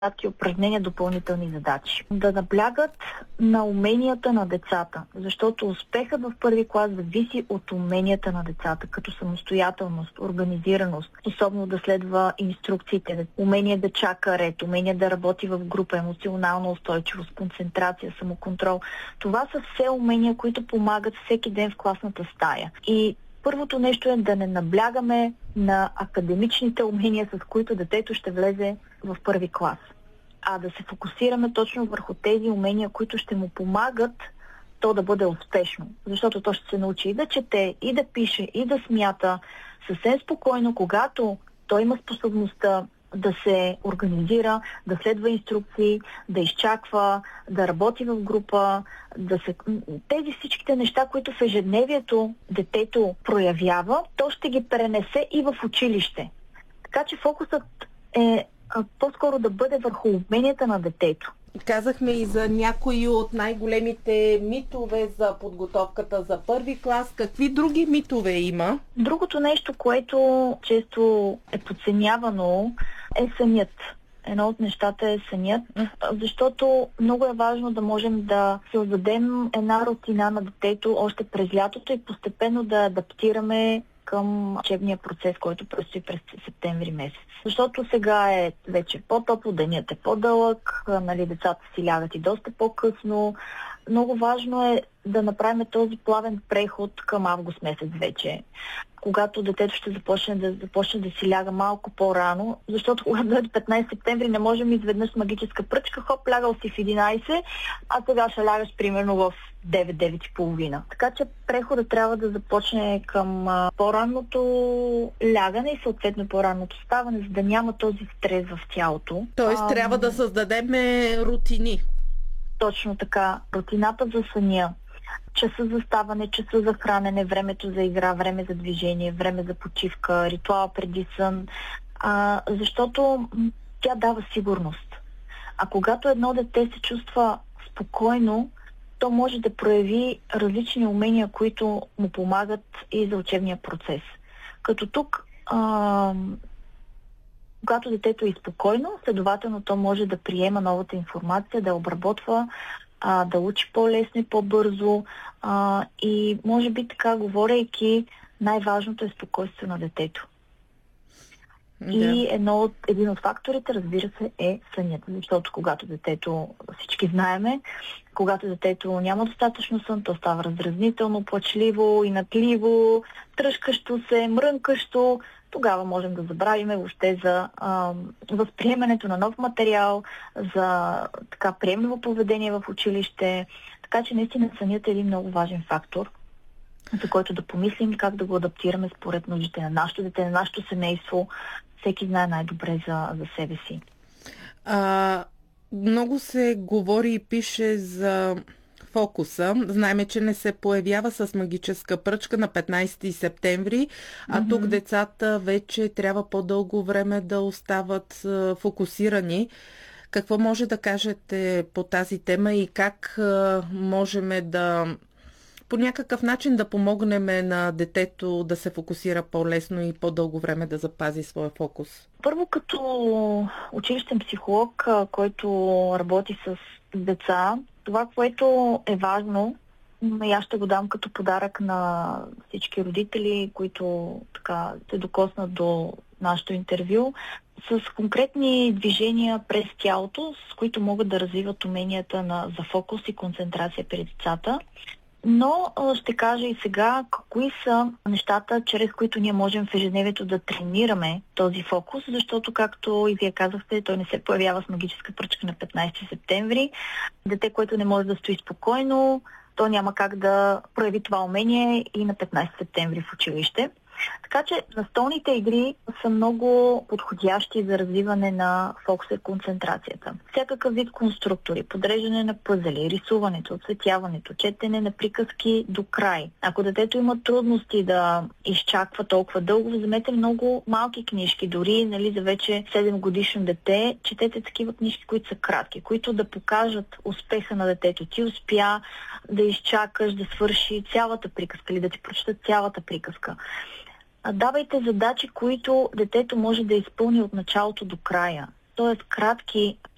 кратки упражнения, допълнителни задачи. Да наблягат на уменията на децата, защото успехът в първи клас зависи от уменията на децата, като самостоятелност, организираност, способност да следва инструкциите, умение да чака ред, умение да работи в група, емоционална устойчивост, концентрация, самоконтрол. Това са все умения, които помагат всеки ден в класната стая. И първото нещо е да не наблягаме на академичните умения, с които детето ще влезе в първи клас, а да се фокусираме точно върху тези умения, които ще му помагат то да бъде успешно. Защото то ще се научи и да чете, и да пише, и да смята съвсем спокойно, когато той има способността да се организира, да следва инструкции, да изчаква, да работи в група, тези всичките неща, които в ежедневието детето проявява, то ще ги пренесе и в училище. Така че фокусът е по-скоро да бъде върху уменията на детето. Казахме и за някои от най-големите митове за подготовката за първи клас. Какви други митове има? Другото нещо, което често е подценявано, е сънят. Едно от нещата е сънят, защото много е важно да можем да създадем една рутина на детето още през лятото и постепенно да адаптираме към учебния процес, който предстои през септември месец. Защото сега е вече по-топло, денят е по-дълъг, децата си лягат и доста по-късно. Много важно е да направим този плавен преход към август месец вече, когато детето ще започне да си ляга малко по-рано, защото когато дойде 15 септември не можем изведнъж с магическа пръчка, хоп, лягал си в 11, а сега ще лягаш примерно в 9-9:30. Така че преходът трябва да започне към по-ранното лягане и съответно по-ранното ставане, за да няма този стрес в тялото. Тоест трябва да създадем рутини. Точно така. Рутината за съня, часа за ставане, часа за хранене, времето за игра, време за движение, време за почивка, ритуал преди сън, защото тя дава сигурност. А когато едно дете се чувства спокойно, то може да прояви различни умения, които му помагат и за учебния процес. Като тук, когато детето е спокойно, следователно то може да приема новата информация, да я обработва, да учи по-лесно и по-бързо. И може би така, говорейки, най-важното е спокойствие на детето. Да. И един от факторите, разбира се, е сънят. Защото когато детето, всички знаеме, когато детето няма достатъчно сън, то става раздразнително, плачливо, инатливо, тръшкащо се, мрънкащо. Тогава можем да забравим въобще за възприемането на нов материал, за така приемливо поведение в училище. Така че наистина сънят е един много важен фактор, за който да помислим как да го адаптираме според нуждите на нашето дете, на нашето семейство. Всеки знае най-добре за себе си. Много се говори и пише за фокуса. Знаеме, че не се появява с магическа пръчка на 15 септември, а тук децата вече трябва по-дълго време да остават фокусирани. Какво може да кажете по тази тема и как можем да по някакъв начин да помогнем на детето да се фокусира по-лесно и по-дълго време да запази своя фокус? Първо, като училищен психолог, който работи с деца, това, което е важно, и аз ще го дам като подарък на всички родители, които така се докоснат до нашето интервю, с конкретни движения през тялото, с които могат да развиват уменията за фокус и концентрация при децата. Но ще кажа и сега кои са нещата, чрез които ние можем в ежедневието да тренираме този фокус, защото, както и вие казахте, той не се появява с магическа пръчка на 15 септември. Дете, което не може да стои спокойно, то няма как да прояви това умение и на 15 септември в училище. Така че настолните игри са много подходящи за развиване на фокуса и концентрацията. Всякакъв вид конструктори, подреждане на пъзели, рисуването, оцветяването, четене на приказки до край. Ако детето има трудности да изчаква толкова дълго, вземете много малки книжки, дори за вече 7 годишно дете, четете такива книжки, които са кратки, които да покажат успеха на детето. Ти успя да изчакаш да свърши цялата приказка или да ти прочитат цялата приказка. Давайте задачи, които детето може да изпълни от началото до края. Тоест кратки